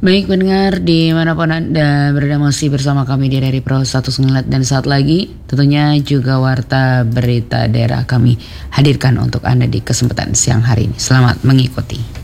Baik pendengar dimanapun Anda berada masih bersama kami di dari Pro 1 Sengilat, dan saat lagi tentunya juga warta berita daerah kami hadirkan untuk Anda di kesempatan siang hari ini. Selamat mengikuti.